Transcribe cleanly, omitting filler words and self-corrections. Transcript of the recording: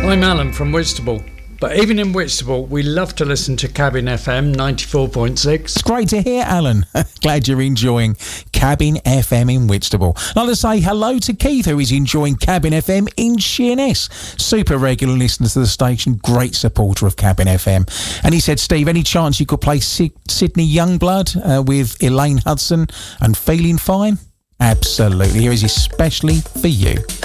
I'm Alan from Whitstable. But even in Whitstable, we love to listen to Cabin FM 94.6. It's great to hear, Alan. Glad you're enjoying Cabin FM in Whitstable. I'd like to say hello to Keith, who is enjoying Cabin FM in Sheerness. Super regular listener to the station, great supporter of Cabin FM. And he said, Steve, any chance you could play Sydney Youngblood with Elaine Hudson and Feeling Fine? Absolutely. Here is especially for you.